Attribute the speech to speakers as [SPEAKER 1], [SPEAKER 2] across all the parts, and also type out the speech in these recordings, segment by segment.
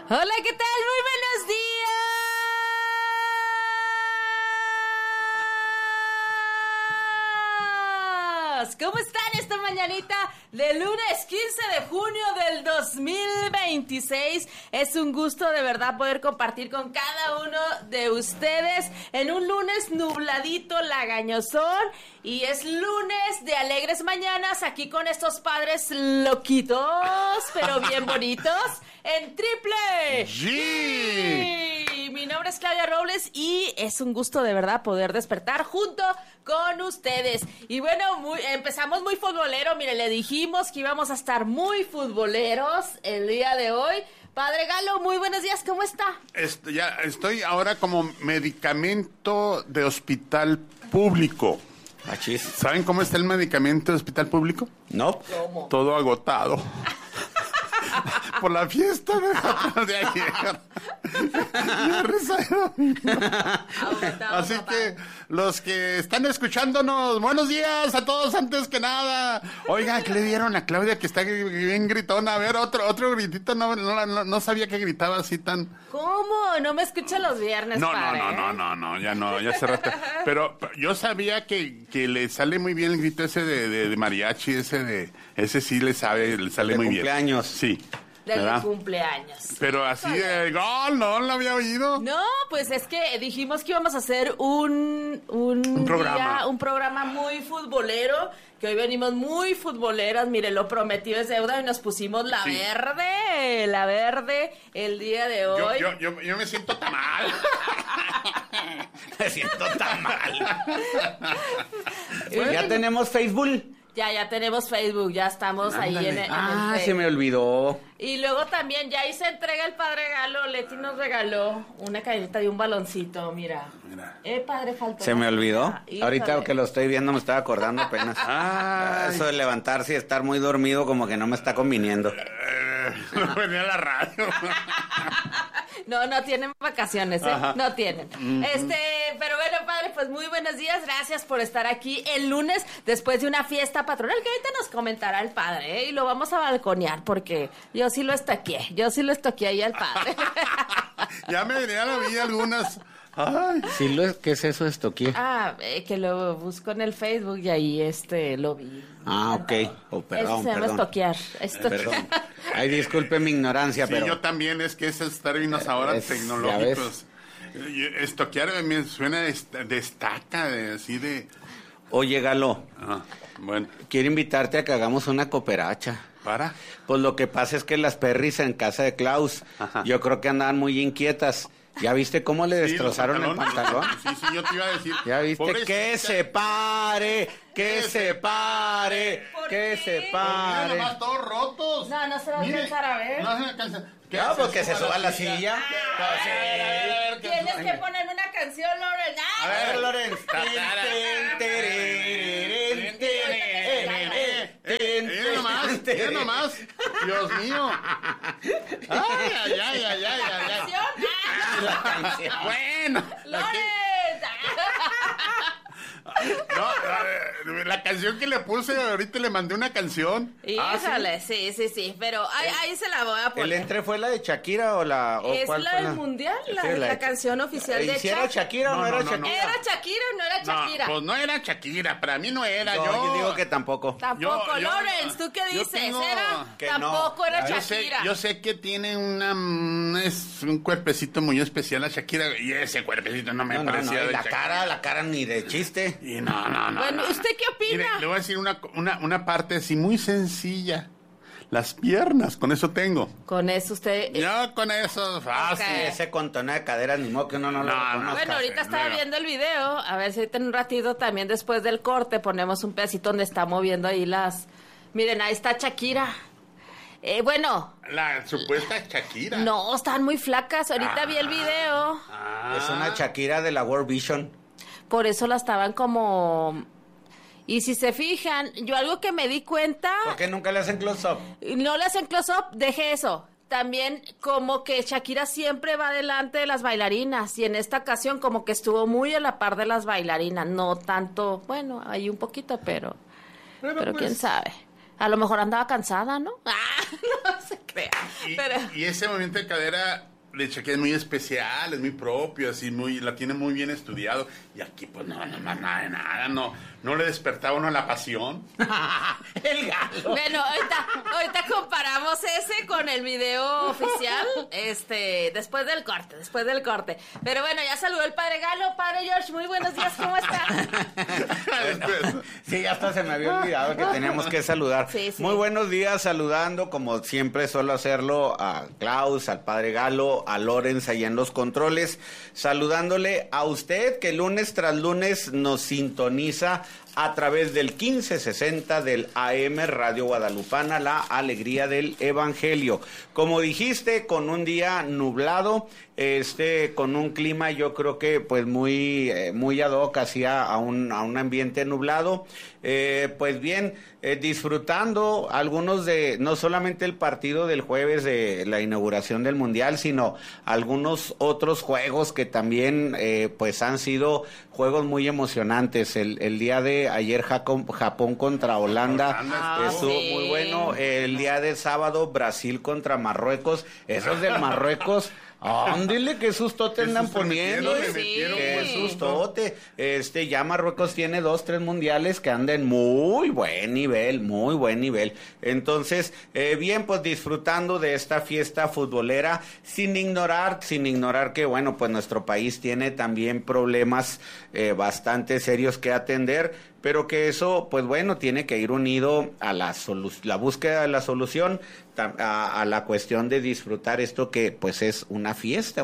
[SPEAKER 1] Hola, ¿qué tal? Muy buenos días. ¿Cómo están esta mañanita de lunes 15 de junio del 2026? Es un gusto de verdad poder compartir con cada uno de ustedes en un lunes nubladito, lagañosón, y es lunes de alegres mañanas aquí con estos padres loquitos, pero bien bonitos, en Triple G. Mi nombre es Claudia Robles y es un gusto de verdad poder despertar junto con ustedes. Y bueno, empezamos muy futbolero. Mire, le dijimos que íbamos a estar muy futboleros el día de hoy. Padre Galo, muy buenos días, ¿cómo está?
[SPEAKER 2] Ya estoy ahora como medicamento de hospital público.
[SPEAKER 3] Achis.
[SPEAKER 2] ¿Saben cómo está el medicamento de hospital público?
[SPEAKER 3] No.
[SPEAKER 1] ¿Cómo?
[SPEAKER 2] Todo agotado. Por la fiesta de ayer. Así que los que están escuchándonos, buenos días a todos antes que nada. Oiga, ¿qué le dieron a Claudia que está bien gritona? A ver, otro gritito, no sabía que gritaba así tan...
[SPEAKER 1] ¿Cómo? No me escucha los viernes, padre.
[SPEAKER 2] No, ya hace rato. Pero yo sabía que le sale muy bien el grito ese de mariachi, ese sí le sale muy bien.
[SPEAKER 3] Cumpleaños.
[SPEAKER 2] Sí.
[SPEAKER 1] Del
[SPEAKER 2] ¿verdad?
[SPEAKER 1] cumpleaños.
[SPEAKER 2] Pero así de gol, no lo había oído.
[SPEAKER 1] No, pues es que dijimos que íbamos a hacer un programa muy futbolero, que hoy venimos muy futboleras. Mire, lo prometido es deuda y nos pusimos la verde el día de hoy.
[SPEAKER 2] Yo me siento tan mal.
[SPEAKER 3] Me siento tan mal. Ya tenemos Facebook.
[SPEAKER 1] Ya tenemos Facebook, ya estamos ahí en el Facebook.
[SPEAKER 3] Se me olvidó.
[SPEAKER 1] Y luego también ya ahí se entrega el padre Galo. Leti nos regaló una cadenita de un baloncito, mira. Padre, faltó.
[SPEAKER 3] Se me olvidó.
[SPEAKER 1] Híjole.
[SPEAKER 3] Ahorita que lo estoy viendo me estaba acordando apenas. Eso de levantarse y estar muy dormido como que no me está conviniendo.
[SPEAKER 2] No venía a la radio.
[SPEAKER 1] No tienen vacaciones, ¿eh?
[SPEAKER 2] Ajá.
[SPEAKER 1] No tienen. Pero bueno, padre, pues muy buenos días. Gracias por estar aquí el lunes después de una fiesta patronal que ahorita nos comentará el padre, ¿eh? Y lo vamos a balconear porque yo sí lo estoqueé ahí al padre.
[SPEAKER 2] Ya me venían a mí algunas. Ay.
[SPEAKER 3] Sí, ¿qué es eso de estoquía?
[SPEAKER 1] Que lo busco en el Facebook y ahí lo vi.
[SPEAKER 3] Ok.
[SPEAKER 1] Eso se llama estoquear.
[SPEAKER 3] Perdón. Ay, disculpe mi ignorancia,
[SPEAKER 2] Sí,
[SPEAKER 3] pero...
[SPEAKER 2] yo también, es que esos términos ahora tecnológicos. Estoquear me suena destaca, así de...
[SPEAKER 3] Oye, Galo.
[SPEAKER 2] Bueno.
[SPEAKER 3] Quiero invitarte a que hagamos una cooperacha.
[SPEAKER 2] ¿Para?
[SPEAKER 3] Pues lo que pasa es que las perris en casa de Klaus, yo creo que andaban muy inquietas. ¿Ya viste cómo le destrozaron el pantalón?
[SPEAKER 2] Sí, yo te iba a decir.
[SPEAKER 3] ¿Ya viste?
[SPEAKER 2] Pobrecita.
[SPEAKER 3] ¡Que se pare! ¡Que se pare! ¡Que se pare!
[SPEAKER 2] Mira nomás todos rotos.
[SPEAKER 1] No se va a alcanzar a ver.
[SPEAKER 2] No se alcanza.
[SPEAKER 3] No, pues que se suba a la silla.
[SPEAKER 1] Tienes que ponerme una canción, Loren.
[SPEAKER 3] A ver, Loren.
[SPEAKER 2] Mira nomás. Dios mío. Ay.
[SPEAKER 3] La canción.
[SPEAKER 2] Bueno. No, la canción que le puse, ahorita le mandé una canción.
[SPEAKER 1] Híjole, sí, pero ahí se la voy a poner.
[SPEAKER 3] ¿El entre fue la de Shakira o la...? O
[SPEAKER 1] es
[SPEAKER 3] cuál
[SPEAKER 1] la
[SPEAKER 3] fue
[SPEAKER 1] del mundial, la canción oficial de
[SPEAKER 3] ¿Si era Shakira o no era Shakira?
[SPEAKER 1] ¿Era Shakira o no era Shakira?
[SPEAKER 2] No, pues no era Shakira, para mí no era.
[SPEAKER 3] Yo digo que tampoco.
[SPEAKER 1] Tampoco, Lorenz, ¿tú qué dices? Tampoco era Shakira.
[SPEAKER 2] Yo sé que tiene es un cuerpecito muy especial a Shakira, y ese cuerpecito no me parecía de
[SPEAKER 3] la
[SPEAKER 2] Shakira.
[SPEAKER 3] cara ni de chiste.
[SPEAKER 2] Y no.
[SPEAKER 1] Bueno, ¿usted qué opina?
[SPEAKER 2] Mire, le voy a decir una parte así muy sencilla. Las piernas, con eso tengo.
[SPEAKER 1] Con eso usted...
[SPEAKER 2] Yo con eso, fácil.
[SPEAKER 1] Okay.
[SPEAKER 3] Ese contono de caderas, ni modo que uno no lo reconozca.
[SPEAKER 1] Bueno, ahorita estaba viendo el video. A ver si ahorita en un ratito también después del corte ponemos un pedacito donde está moviendo ahí las... Miren, ahí está Shakira. Bueno...
[SPEAKER 2] La supuesta Shakira.
[SPEAKER 1] No, están muy flacas. Ahorita vi el video.
[SPEAKER 3] Es una Shakira de la World Vision.
[SPEAKER 1] Por eso la estaban como... Y si se fijan, yo algo que me di cuenta...
[SPEAKER 3] ¿Por qué nunca le hacen close-up?
[SPEAKER 1] No le hacen close-up, deje eso. También como que Shakira siempre va delante de las bailarinas y en esta ocasión como que estuvo muy a la par de las bailarinas. No tanto, bueno, hay un poquito, pero
[SPEAKER 2] pues,
[SPEAKER 1] quién sabe. A lo mejor andaba cansada, ¿no? No se crea.
[SPEAKER 2] Y ese movimiento de cadera de Shakira es muy especial, es muy propio, así la tiene muy bien estudiado. Y aquí pues no más nada de nada, no le despertaba uno la pasión.
[SPEAKER 3] El Galo.
[SPEAKER 1] Bueno, ahorita comparamos ese con el video oficial, después del corte. Pero bueno, ya saludó el padre Galo. Padre George, muy buenos días, ¿cómo está?
[SPEAKER 3] Sí, hasta se me había olvidado que teníamos que saludar.
[SPEAKER 1] Sí.
[SPEAKER 3] Muy buenos días, saludando, como siempre suelo hacerlo, a Klaus, al padre Galo, a Lorenz allá en los controles, saludándole a usted que lunes tras lunes nos sintoniza a través del 1560 del AM Radio Guadalupana, la alegría del Evangelio. Como dijiste, con un día nublado, con un clima yo creo que pues muy ad hoc hacia a un ambiente nublado. Pues bien, disfrutando algunos de, no solamente el partido del jueves de la inauguración del Mundial, sino algunos otros juegos que también pues han sido juegos muy emocionantes. El día de ayer Japón contra Holanda estuvo muy bueno. El día de sábado Brasil contra Marruecos. Esos del Marruecos, ándele, qué sustote andan poniendo. Qué sustote. Ya Marruecos tiene 2-3 mundiales que andan muy buen nivel. Entonces, bien, pues disfrutando de esta fiesta futbolera, sin ignorar que, bueno, pues nuestro país tiene también problemas bastante serios que atender, pero que eso, pues bueno, tiene que ir unido a la búsqueda de la solución, a la cuestión de disfrutar esto que pues es una fiesta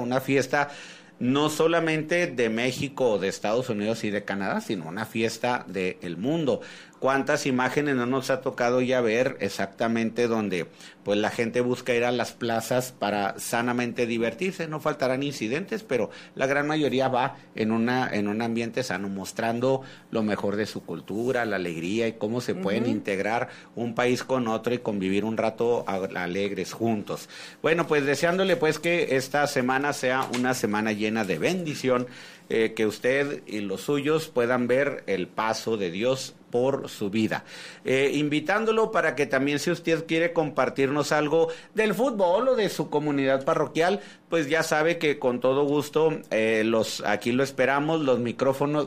[SPEAKER 3] no solamente de México, de Estados Unidos y de Canadá, sino una fiesta del mundo. ¿Cuántas imágenes no nos ha tocado ya ver exactamente donde pues la gente busca ir a las plazas para sanamente divertirse? No faltarán incidentes, pero la gran mayoría va en un ambiente sano, mostrando lo mejor de su cultura, la alegría y cómo se pueden integrar un país con otro y convivir un rato alegres juntos. Bueno, pues deseándole pues que esta semana sea una semana llena de bendición, que usted y los suyos puedan ver el paso de Dios por su vida. Invitándolo para que también, si usted quiere compartirnos algo del fútbol o de su comunidad parroquial, pues ya sabe que con todo gusto aquí lo esperamos. Los micrófonos,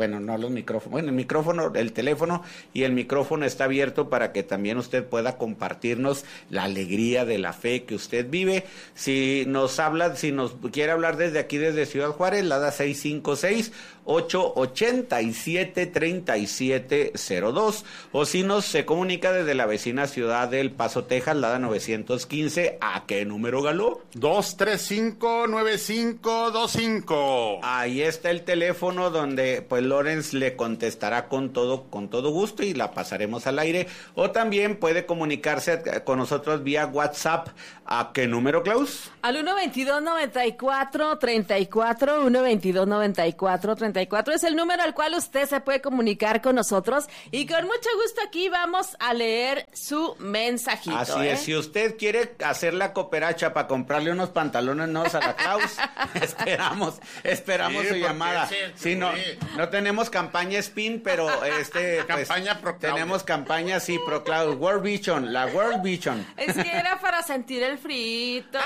[SPEAKER 3] el teléfono y el micrófono está abierto para que también usted pueda compartirnos la alegría de la fe que usted vive. Si nos quiere hablar desde aquí, desde Ciudad Juárez, la da 656-887-3702, o si se comunica desde la vecina ciudad del Paso, Texas, la da 915. ¿A qué número, Galo?
[SPEAKER 2] 235-9525.
[SPEAKER 3] Ahí está el teléfono donde pues Lorenz le contestará con todo gusto y la pasaremos al aire. O también puede comunicarse con nosotros vía WhatsApp. ¿A qué número, Klaus?
[SPEAKER 1] Al 122-94-34, 122-94-34 es el número al cual usted se puede comunicar con nosotros, y con mucho gusto aquí vamos a leer su mensajito.
[SPEAKER 3] Así es, si usted quiere hacer la cooperacha para comprarle unos pantalones nuevos a la Klaus, esperamos su llamada. Sí, no tenemos campaña Spin, pero
[SPEAKER 2] campaña
[SPEAKER 3] pues, tenemos campaña Pro Klaus, World Vision, la World Vision.
[SPEAKER 1] Es que era para sentir el frito.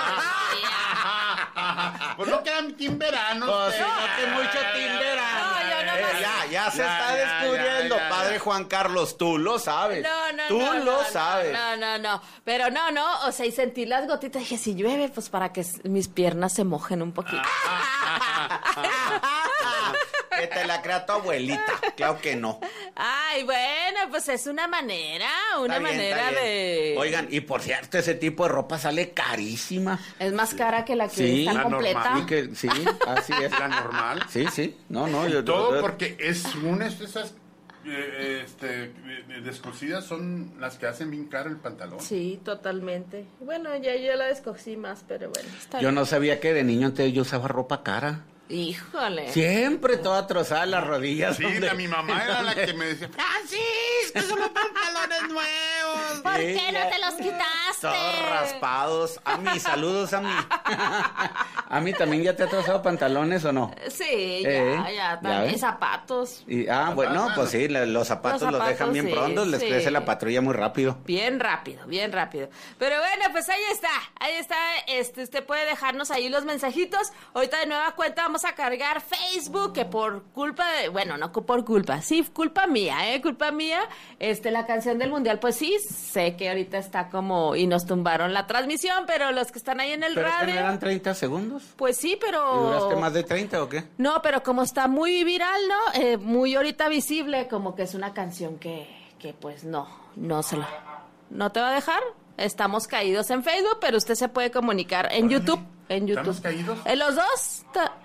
[SPEAKER 2] Pues no quedan timberano.
[SPEAKER 3] Pues no que mucho timberano. Ya se está descubriendo, padre Juan Carlos, tú lo sabes. Tú lo sabes.
[SPEAKER 1] No. Pero no, o sea, y sentí las gotitas, dije, si llueve, pues para que mis piernas se mojen un poquito.
[SPEAKER 3] Que te la crea tu abuelita, claro que no.
[SPEAKER 1] Ay, bueno, pues es una manera
[SPEAKER 3] Está bien.
[SPEAKER 1] de...
[SPEAKER 3] Oigan, y por cierto, ese tipo de ropa sale carísima.
[SPEAKER 1] Es más cara que la que está completa.
[SPEAKER 3] Sí, así es.
[SPEAKER 2] La normal.
[SPEAKER 3] Sí. No.
[SPEAKER 2] Todo porque es esas descosidas son las que hacen bien caro el pantalón.
[SPEAKER 1] Sí, totalmente. Bueno, ya yo la descosí más, pero bueno, está
[SPEAKER 3] Yo
[SPEAKER 1] bien.
[SPEAKER 3] no sabía que de niño entonces yo usaba ropa cara.
[SPEAKER 1] Híjole.
[SPEAKER 3] Siempre toda trozada las rodillas.
[SPEAKER 2] Sí, mi mamá era la que me decía, Francisco, son los pantalones nuevos. años.
[SPEAKER 1] ¿Por qué no te los quitaste?
[SPEAKER 3] Todos raspados. Saludos a mí. ¿A mí también ya te ha trazado pantalones o no?
[SPEAKER 1] Sí, ya también. Zapatos.
[SPEAKER 3] Bueno, pues sí, los zapatos los dejan bien pronto, les crece la patrulla muy rápido.
[SPEAKER 1] Bien rápido. Pero bueno, pues ahí está. Usted puede dejarnos ahí los mensajitos. Ahorita de nueva cuenta vamos a cargar Facebook, que por culpa de, bueno, no por culpa, sí, culpa mía, la canción del Mundial, pues sí, sé que ahorita está como, y nos tumbaron la transmisión, pero los que están ahí en el radio.
[SPEAKER 3] ¿Pero que no eran 30 segundos?
[SPEAKER 1] Pues sí, pero...
[SPEAKER 3] ¿Y duraste más de 30 o qué?
[SPEAKER 1] No, pero como está muy viral, ¿no? Muy ahorita visible, como que es una canción que pues no te va a dejar. Estamos caídos en Facebook, pero usted se puede comunicar en YouTube.
[SPEAKER 2] ¿Estamos caídos?
[SPEAKER 1] ¿En los dos?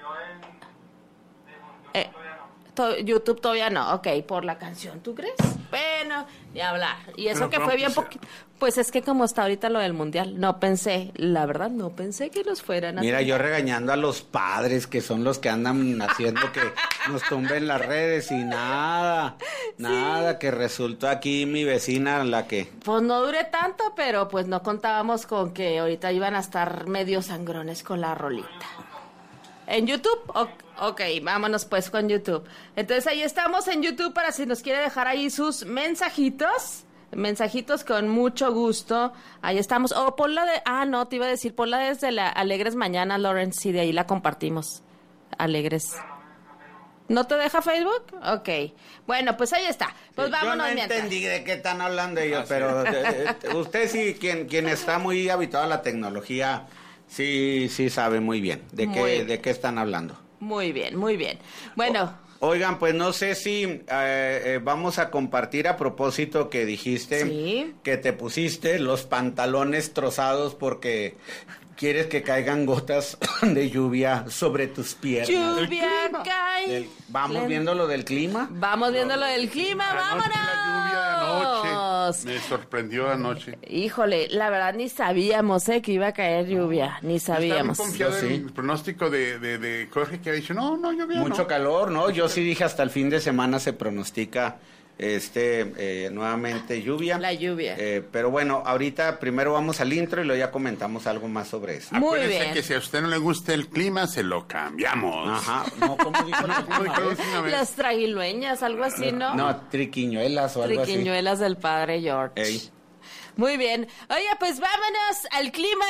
[SPEAKER 1] YouTube todavía no, ok, por la canción, ¿tú crees? Bueno, y hablar. Y eso que fue bien poquito. Pues es que como está ahorita lo del Mundial, la verdad no pensé que nos fueran a...
[SPEAKER 3] Mira, yo regañando a los padres, que son los que andan haciendo que nos tumben las redes y nada, que resultó aquí mi vecina la que...
[SPEAKER 1] Pues no duré tanto, pero pues no contábamos con que ahorita iban a estar medio sangrones con la rolita. ¿En YouTube? Ok, vámonos pues con YouTube. Entonces ahí estamos en YouTube para si nos quiere dejar ahí sus mensajitos con mucho gusto. Ahí estamos. Ponla de... no, te iba a decir, ponla desde la Alegres Mañana, Lawrence, y de ahí la compartimos. Alegres. ¿No te deja Facebook? Ok. Bueno, pues ahí está. Pues vámonos.
[SPEAKER 3] Yo no entendí de qué están hablando ellos, pero usted sí, quien está muy habituado a la tecnología... Sí sabe muy bien de qué están hablando.
[SPEAKER 1] Muy bien. Bueno.
[SPEAKER 3] Oigan, pues no sé si vamos a compartir a propósito que dijiste que te pusiste los pantalones trozados porque quieres que caigan gotas de lluvia sobre tus piernas.
[SPEAKER 1] Lluvia cae.
[SPEAKER 3] ¿Vamos viendo lo del clima?
[SPEAKER 1] Vámonos. La lluvia
[SPEAKER 2] de anoche me sorprendió anoche.
[SPEAKER 1] Híjole, la verdad ni sabíamos que iba a caer lluvia, ni sabíamos.
[SPEAKER 2] Estaba muy confiado en el pronóstico de Jorge, que había dicho, no, lluvia
[SPEAKER 3] mucho calor, ¿no? Yo sí dije hasta el fin de semana se pronostica nuevamente lluvia.
[SPEAKER 1] La lluvia.
[SPEAKER 3] Pero bueno, ahorita primero vamos al intro y luego ya comentamos algo más sobre eso.
[SPEAKER 1] Muy
[SPEAKER 2] Acuérdense
[SPEAKER 1] bien.
[SPEAKER 2] que si a usted no le gusta el clima, se lo cambiamos.
[SPEAKER 3] Ajá. No, ¿cómo dijo la
[SPEAKER 2] última vez?
[SPEAKER 1] Las traguilueñas, algo así, ¿no?
[SPEAKER 3] No, triquiñuelas o algo así.
[SPEAKER 1] Triquiñuelas del padre George.
[SPEAKER 3] Ey.
[SPEAKER 1] Muy bien. Oye, pues vámonos al clima.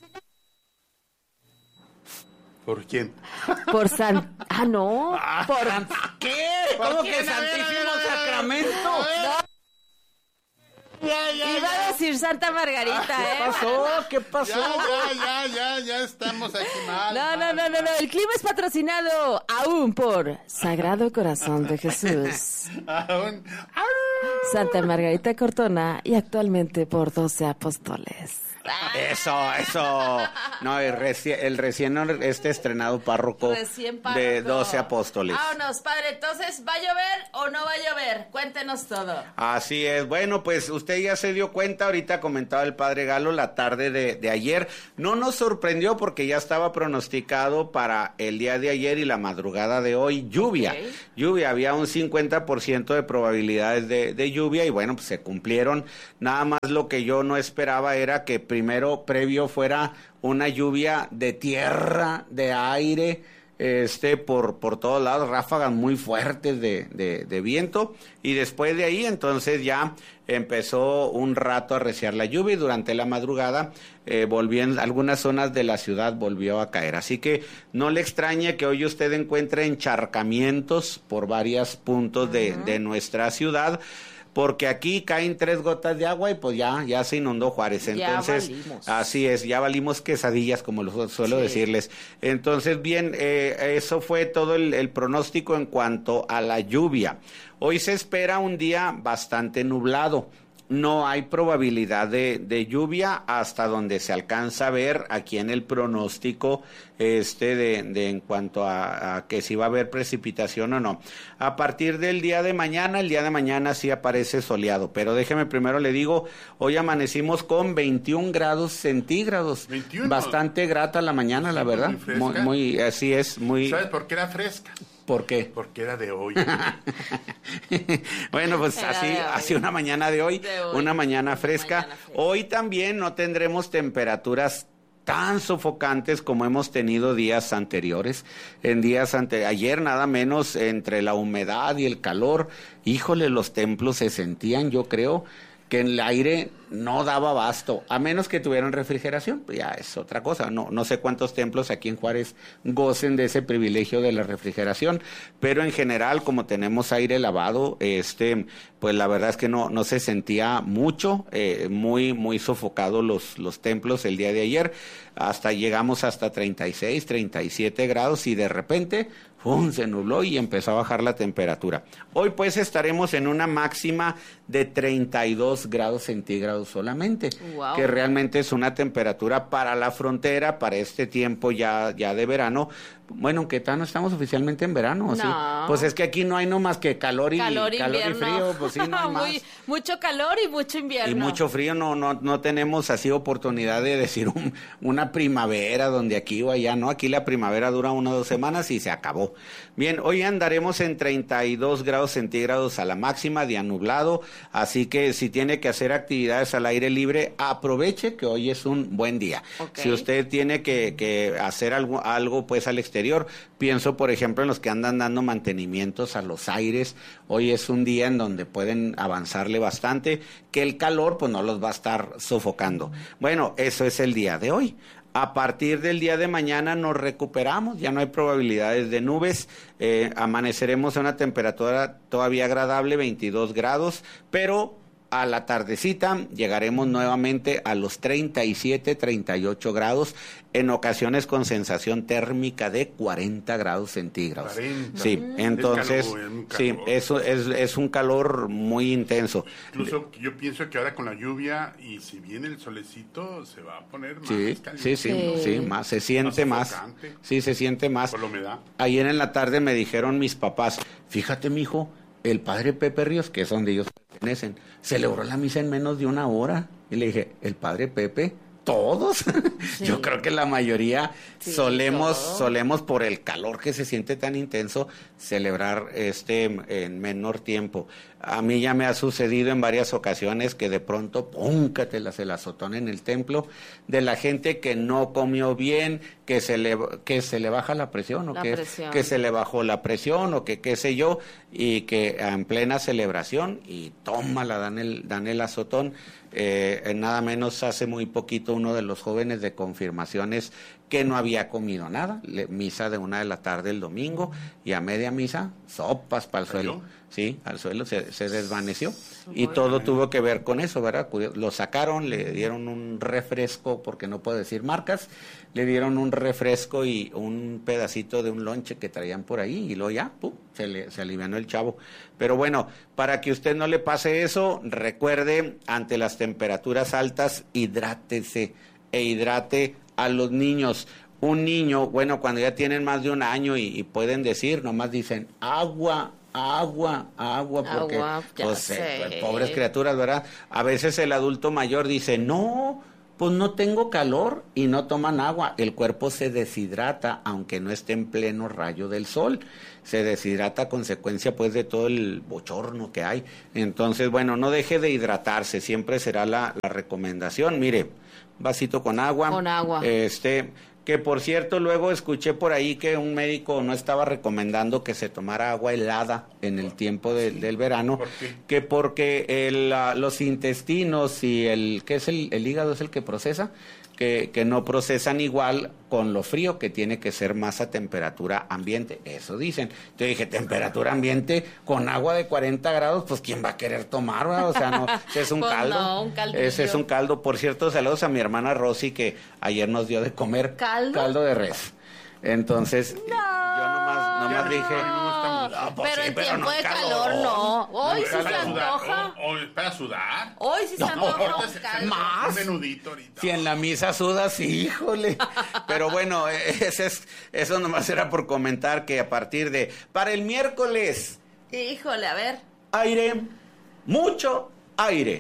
[SPEAKER 2] ¿Por quién?
[SPEAKER 1] Por San... no. Por...
[SPEAKER 3] ¿Qué? ¿Cómo que Santísimo Sacramento?
[SPEAKER 1] Iba a decir Santa Margarita,
[SPEAKER 3] ¿Qué pasó?
[SPEAKER 2] Ya estamos aquí mal.
[SPEAKER 1] No. El clima es patrocinado aún por Sagrado Corazón de Jesús. Santa Margarita Cortona y actualmente por 12 apóstoles.
[SPEAKER 3] Eso. No, el recién estrenado párroco de 12 apóstoles.
[SPEAKER 1] Vámonos, padre. Entonces, ¿va a llover o no va a llover? Cuéntenos todo.
[SPEAKER 3] Así es. Bueno, pues usted ya se dio cuenta, ahorita comentaba el padre Galo, la tarde de ayer. No nos sorprendió porque ya estaba pronosticado para el día de ayer y la madrugada de hoy lluvia.
[SPEAKER 1] Okay.
[SPEAKER 3] Lluvia, había un 50% de probabilidades de lluvia y bueno, pues se cumplieron. Nada más lo que yo no esperaba era que previo fuera una lluvia de tierra, de aire, por todos lados, ráfagas muy fuertes de viento, y después de ahí entonces ya empezó un rato a arreciar la lluvia y durante la madrugada en algunas zonas de la ciudad volvió a caer, así que no le extrañe que hoy usted encuentre encharcamientos por varios puntos de nuestra ciudad, porque aquí caen 3 gotas de agua y pues ya se inundó Juárez. Entonces, así es, ya valimos quesadillas, como lo suelo decirles. Entonces, bien, eso fue todo el pronóstico en cuanto a la lluvia. Hoy se espera un día bastante nublado. No hay probabilidad de lluvia hasta donde se alcanza a ver aquí en el pronóstico en cuanto a que si va a haber precipitación o no. A partir del día de mañana sí aparece soleado, pero déjeme primero le digo, hoy amanecimos con 21 grados centígrados. 21. Bastante grata la mañana, la verdad. Muy, así es, muy.
[SPEAKER 2] ¿Sabes por qué era fresca?
[SPEAKER 3] ¿Por qué?
[SPEAKER 2] Porque era de hoy.
[SPEAKER 3] Bueno, pues así una mañana de hoy, una mañana fresca. Hoy también no tendremos temperaturas tan sofocantes como hemos tenido días anteriores. Ayer nada menos, entre la humedad y el calor, híjole, los templos se sentían, yo creo, que el aire no daba abasto, a menos que tuvieran refrigeración, pues ya es otra cosa. No sé cuántos templos aquí en Juárez gocen de ese privilegio de la refrigeración, pero en general, como tenemos aire lavado, pues la verdad es que no se sentía mucho, muy sofocado los templos el día de ayer. Llegamos hasta 36, 37 grados y de repente ¡pum!, se nubló y empezó a bajar la temperatura. Hoy pues estaremos en una máxima de 32 grados centígrados solamente, wow, que realmente es una temperatura para la frontera, para este tiempo ya de verano. Bueno, ¿qué tal? No estamos oficialmente en verano, ¿sí?
[SPEAKER 1] No.
[SPEAKER 3] Pues es que aquí no hay nomás que calor y frío, pues sí, no hay más.
[SPEAKER 1] Mucho calor y mucho invierno.
[SPEAKER 3] Y mucho frío, no tenemos así oportunidad de decir una primavera donde aquí o allá, ¿no? Aquí la primavera dura 1 o 2 semanas y se acabó. Bien, hoy andaremos en 32 grados centígrados a la máxima, día nublado, así que si tiene que hacer actividades al aire libre, aproveche que hoy es un buen día. Okay. Si usted tiene que hacer algo pues al exterior, pienso por ejemplo en los que andan dando mantenimientos a los aires, hoy es un día en donde pueden avanzarle bastante, que el calor pues no los va a estar sofocando. Bueno, eso es el día de hoy. A partir del día de mañana nos recuperamos, ya no hay probabilidades de nubes, amaneceremos a una temperatura todavía agradable, 22 grados, pero a la tardecita llegaremos nuevamente a los 37, 38 grados, en ocasiones con sensación térmica de 40 grados centígrados. 40. Sí, entonces, sí, eso es un calor muy intenso.
[SPEAKER 2] Incluso yo pienso que ahora con la lluvia y si viene el solecito se va a poner más
[SPEAKER 3] caliente. Sí, más, se siente más. Sí, se siente más.
[SPEAKER 2] Por la humedad.
[SPEAKER 3] Ayer en la tarde me dijeron mis papás, fíjate mijo, el padre Pepe Ríos, que es donde ellos pertenecen, celebró la misa en menos de 1 hora. Y le dije, ¿el padre Pepe? ¿Todos? Sí. Yo creo que la mayoría solemos por el calor que se siente tan intenso, celebrar en menor tiempo. A mí ya me ha sucedido en varias ocasiones que de pronto, púncatelas el azotón en el templo, de la gente que no comió bien, que se le baja la presión, que se le bajó la presión, o que qué sé yo, y que en plena celebración, y tómala, dan el azotón. Nada menos hace muy poquito uno de los jóvenes de confirmaciones que no había comido nada, misa de 1 de la tarde el domingo, y a media misa, sopas para el suelo. Sí, al suelo se desvaneció. Y todo tuvo que ver con eso, ¿verdad? Lo sacaron, le dieron un refresco, porque no puedo decir marcas, le dieron un refresco y un pedacito de un lonche que traían por ahí, y luego ya, se alivianó el chavo. Pero bueno, para que usted no le pase eso, recuerde, ante las temperaturas altas, hidrátese e hidrate a los niños. Un niño, bueno, cuando ya tienen más de 1 año y pueden decir, nomás dicen agua, porque pues, pobres criaturas, ¿verdad? A veces el adulto mayor dice, no, pues no tengo calor, y no toman agua. El cuerpo se deshidrata, aunque no esté en pleno rayo del sol. Se deshidrata a consecuencia pues de todo el bochorno que hay. Entonces, bueno, no deje de hidratarse, siempre será la recomendación. Mire, vasito con agua. Con agua. Que por cierto, luego escuché por ahí que un médico no estaba recomendando que se tomara agua helada en el tiempo del verano. ¿Por qué? Que porque los intestinos y el hígado es el que procesa, que no procesan igual con lo frío, que tiene que ser más a temperatura ambiente. Eso dicen. Te dije, temperatura ambiente con agua de 40 grados, pues ¿quién va a querer tomar? ¿Verdad? O sea, no, ese es un
[SPEAKER 1] pues
[SPEAKER 3] caldo.
[SPEAKER 1] No, un caldillo.
[SPEAKER 3] Ese es un caldo. Por cierto, saludos a mi hermana Rosy, que ayer nos dio de comer caldo de res. Entonces, yo nomás dije...
[SPEAKER 1] Pero en tiempo de calor no. Hoy sí se antoja.
[SPEAKER 2] ¿Hoy para sudar?
[SPEAKER 1] Hoy sí se antoja un caldo.
[SPEAKER 3] Más.
[SPEAKER 2] Un menudito ahorita.
[SPEAKER 3] Si en la misa sudas, híjole. Pero bueno, eso nomás era por comentar que a partir de... Para el miércoles...
[SPEAKER 1] Híjole, a ver.
[SPEAKER 3] Aire, mucho aire.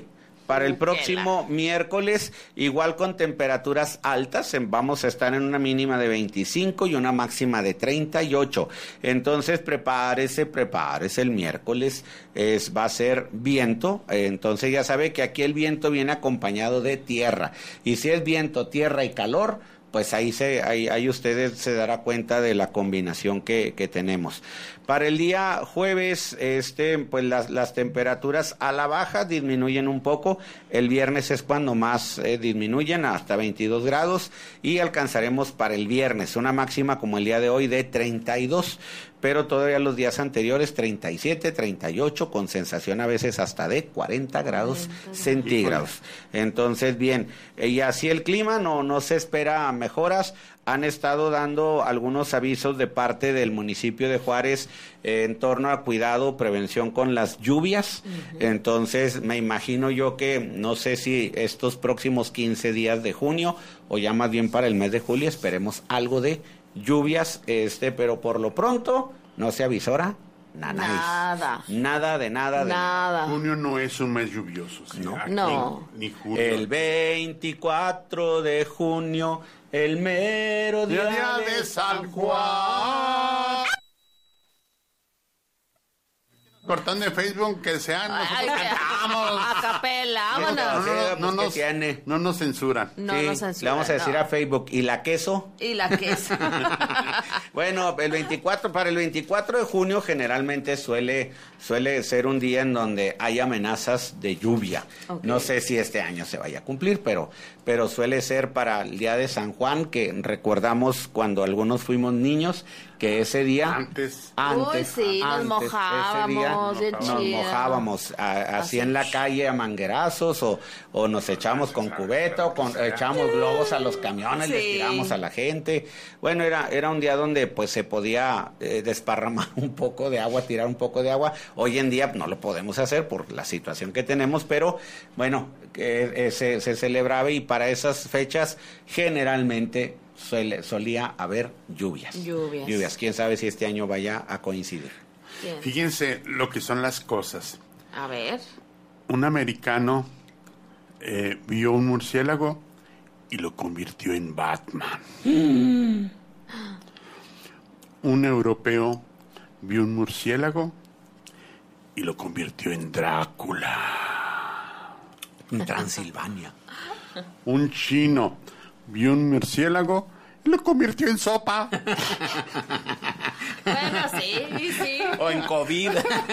[SPEAKER 3] Para el próximo miércoles, igual con temperaturas altas, vamos a estar en una mínima de 25 y una máxima de 38. Entonces, prepárese el miércoles, va a ser viento, entonces ya sabe que aquí el viento viene acompañado de tierra, y si es viento, tierra y calor, pues ahí ustedes se dará cuenta de la combinación que tenemos. Para el día jueves, pues las temperaturas a la baja disminuyen un poco. El viernes es cuando más disminuyen, hasta 22 grados, y alcanzaremos para el viernes una máxima como el día de hoy de 32, pero todavía los días anteriores 37, 38, con sensación a veces hasta de 40 grados centígrados. Entonces, bien, y así el clima, no se espera mejoras. Han estado dando algunos avisos de parte del municipio de Juárez en torno a cuidado, prevención con las lluvias. Entonces, me imagino yo que, no sé si estos próximos 15 días de junio, o ya más bien para el mes de julio, esperemos algo de lluvias, pero por lo pronto no se avisora nada de nada.
[SPEAKER 2] Junio no es un mes lluvioso, ¿sí?
[SPEAKER 1] No.
[SPEAKER 2] Ni julio.
[SPEAKER 3] El 24 de junio, el mero día
[SPEAKER 2] de San Juan. Cortando de Facebook, que sean, nosotros cantamos.
[SPEAKER 1] A capela, vámonos.
[SPEAKER 2] No nos censuran.
[SPEAKER 1] No nos censuran.
[SPEAKER 3] Le vamos a decir a Facebook, ¿y la queso?
[SPEAKER 1] Y la queso.
[SPEAKER 3] Bueno, para el 24 de junio generalmente suele ser un día en donde hay amenazas de lluvia. Okay. No sé si este año se vaya a cumplir, pero suele ser para el día de San Juan, que recordamos cuando algunos fuimos niños, que ese día
[SPEAKER 2] antes
[SPEAKER 1] Uy, sí, nos
[SPEAKER 3] mojábamos así en la calle a manguerazos, o nos echamos con cubeta, o echamos globos a los camiones, les tiramos a la gente. Bueno, era un día donde pues se podía desparramar un poco de agua, tirar un poco de agua. Hoy en día no lo podemos hacer por la situación que tenemos, pero bueno, se celebraba, y para esas fechas generalmente solía haber lluvias. Quién sabe si este año vaya a coincidir.
[SPEAKER 1] Bien.
[SPEAKER 2] Fíjense lo que son las cosas.
[SPEAKER 1] A ver.
[SPEAKER 2] Un americano vio un murciélago y lo convirtió en Batman. Un europeo vio un murciélago y lo convirtió en Drácula.
[SPEAKER 3] En Transilvania.
[SPEAKER 2] Un chino vio un murciélago y lo convirtió en sopa.
[SPEAKER 1] Bueno, sí.
[SPEAKER 3] O en COVID.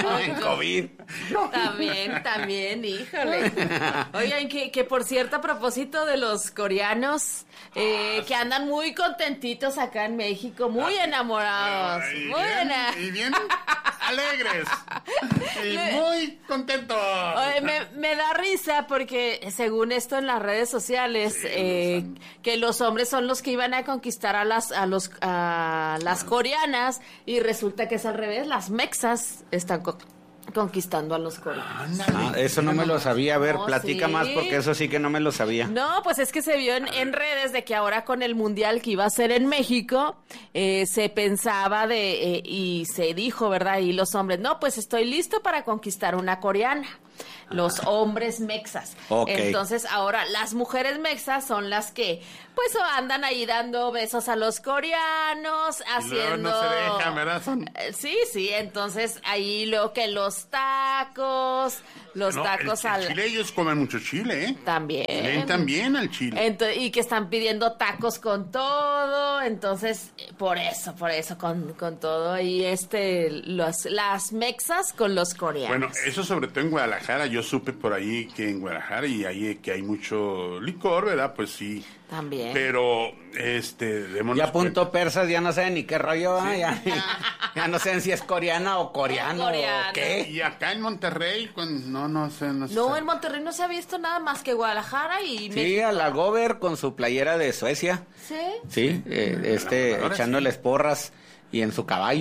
[SPEAKER 1] También, híjole. Oigan, que por cierto, a propósito de los coreanos, que andan muy contentitos acá en México, muy enamorados.
[SPEAKER 2] Y bien alegres. Y muy contentos.
[SPEAKER 1] Oye, me da risa porque según esto en las redes sociales, que los hombres son los que iban a conquistar a las coreanas, y resulta que es al revés, las mexas están conquistando a los coreanos.
[SPEAKER 3] Eso no me lo sabía. A ver, platica más, porque eso sí que no me lo sabía.
[SPEAKER 1] No, pues es que se vio en redes de que ahora con el mundial que iba a ser en México, se pensaba y se dijo, ¿verdad? Y los hombres, no, pues estoy listo para conquistar una coreana. Los hombres mexas.
[SPEAKER 3] Okay.
[SPEAKER 1] Entonces ahora las mujeres mexas son las que pues andan ahí dando besos a los coreanos, haciendo...
[SPEAKER 2] No se dejan, ¿verdad?
[SPEAKER 1] Sí, entonces ahí lo que los tacos al...
[SPEAKER 2] Chile, ellos comen mucho chile, ¿eh?
[SPEAKER 1] También.
[SPEAKER 2] Ven también al chile.
[SPEAKER 1] Y que están pidiendo tacos con todo, entonces por eso, con todo, y las mexas con los coreanos.
[SPEAKER 2] Bueno, eso sobre todo en Guadalajara, yo supe por ahí que en Guadalajara y ahí que hay mucho licor, ¿verdad? Pues sí.
[SPEAKER 1] También.
[SPEAKER 2] Pero,
[SPEAKER 3] ya punto persas, ya no sé ni qué rollo, ¿sí? ya no sé si es coreana o coreano o qué.
[SPEAKER 2] Y acá en Monterrey, no sé.
[SPEAKER 1] No, en Monterrey no se ha visto nada más que Guadalajara y
[SPEAKER 3] Sí,
[SPEAKER 1] México.
[SPEAKER 3] a la Gober con su playera de Suecia.
[SPEAKER 1] ¿Sí?
[SPEAKER 3] Sí, echándoles porras y en su caballo.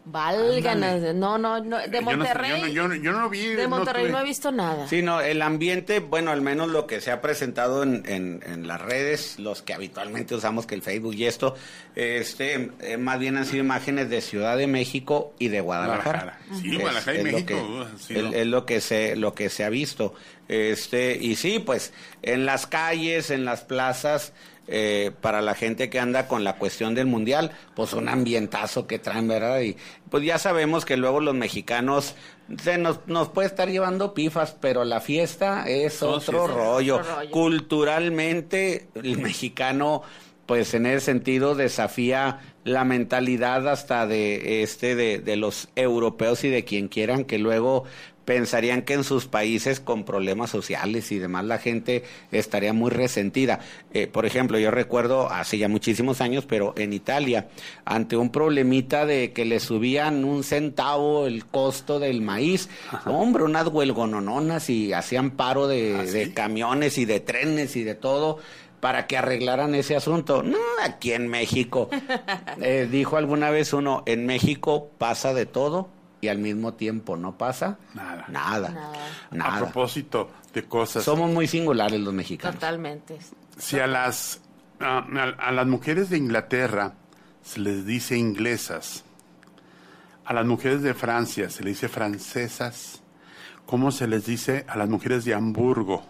[SPEAKER 1] Válganos, no, de Monterrey.
[SPEAKER 2] Yo no vi.
[SPEAKER 1] De Monterrey no he visto nada.
[SPEAKER 3] Sí, no, el ambiente, bueno, al menos lo que se ha presentado en las redes, los que habitualmente usamos, que el Facebook y esto, más bien han sido imágenes de Ciudad de México y de Guadalajara.
[SPEAKER 2] Sí, Guadalajara y México.
[SPEAKER 3] Es lo que se ha visto. Y sí, pues, en las calles, en las plazas, para la gente que anda con la cuestión del mundial, pues un ambientazo que traen, ¿verdad? Y pues ya sabemos que luego los mexicanos nos puede estar llevando pifas, pero la fiesta es otro rollo. Culturalmente, el mexicano, pues en ese sentido desafía la mentalidad hasta de los europeos y de quien quieran, que luego pensarían que en sus países con problemas sociales y demás la gente estaría muy resentida. Por ejemplo, yo recuerdo hace ya muchísimos años, pero en Italia, ante un problemita de que le subían 1 centavo el costo del maíz, hombre, unas huelgonononas y hacían paro de camiones y de trenes y de todo para que arreglaran ese asunto. No, aquí en México, dijo alguna vez uno, en México pasa de todo, y al mismo tiempo no pasa nada.
[SPEAKER 2] A propósito de cosas.
[SPEAKER 3] Somos muy singulares los mexicanos.
[SPEAKER 1] Totalmente.
[SPEAKER 2] Si a las mujeres de Inglaterra se les dice inglesas, a las mujeres de Francia se les dice francesas, ¿cómo se les dice a las mujeres de Hamburgo?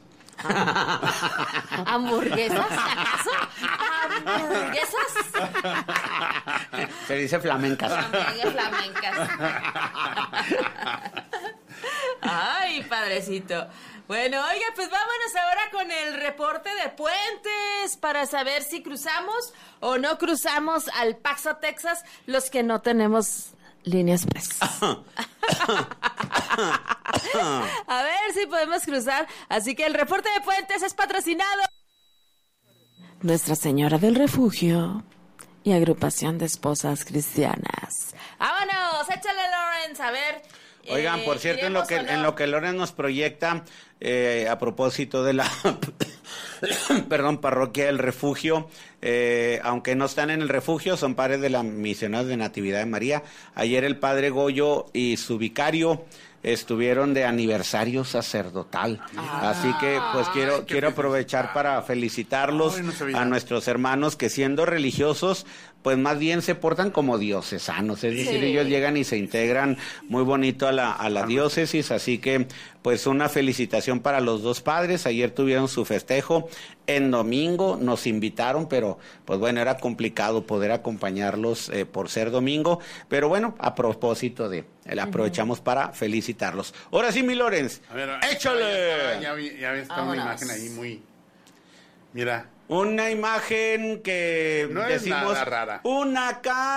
[SPEAKER 1] ¿Hamburguesas? ¿Acaso? ¿Hamburguesas?
[SPEAKER 3] Se dice flamencas.
[SPEAKER 1] Flamencas. Ay, padrecito. Bueno, oiga, pues vámonos ahora con el reporte de puentes para saber si cruzamos o no cruzamos al Paso, Texas, los que no tenemos línea express. A ver si podemos cruzar. Así que el reporte de puentes es patrocinado Nuestra Señora del Refugio y Agrupación de Esposas Cristianas. ¡Vámonos! Échale, Lawrence, a ver.
[SPEAKER 3] Oigan, por cierto, en lo que Lawrence nos proyecta, a propósito de la parroquia del Refugio, aunque no están en el refugio, son padres de la Misioneros de Natividad de María. Ayer el padre Goyo y su vicario estuvieron de aniversario sacerdotal. Así que pues quiero aprovechar para felicitarlos a nuestros hermanos que, siendo religiosos, pues más bien se portan como diocesanos, es decir, ellos llegan y se integran muy bonito a la diócesis, así que pues una felicitación para los dos padres. Ayer tuvieron su festejo en domingo, nos invitaron, pero pues bueno, era complicado poder acompañarlos por ser domingo, pero bueno, a propósito aprovechamos para felicitarlos. Ahora sí, mi Lorenz, échale.
[SPEAKER 2] Ya está una imagen ahí muy... Mira.
[SPEAKER 3] Una imagen que
[SPEAKER 2] no
[SPEAKER 3] decimos...
[SPEAKER 2] es nada rara.
[SPEAKER 3] Una